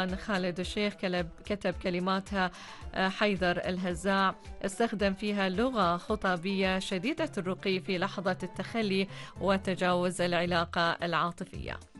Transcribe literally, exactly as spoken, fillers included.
طبعا خالد الشيخ كتب كلماتها حيدر الهزاع، استخدم فيها لغة خطابية شديدة الرقي في لحظة التخلي وتجاوز العلاقة العاطفية.